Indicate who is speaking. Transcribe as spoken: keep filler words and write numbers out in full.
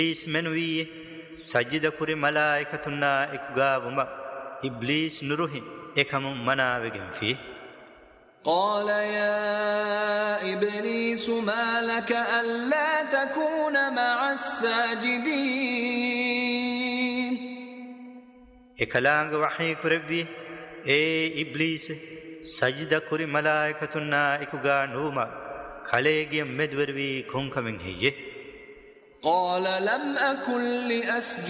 Speaker 1: إبليس منوي سجد كوري ملائكتنا إكغاوما إبليس نروحي إكهم مناوغن فيه
Speaker 2: قال يا إبليس ما لك ألا تكون مع الساجدين
Speaker 1: إكلانغ وحي كربي إي إبليس سجد كوري ملائكتنا إكغا نوما خليجي مدوروي كونكمن هي
Speaker 2: قال لم أكن لأسجد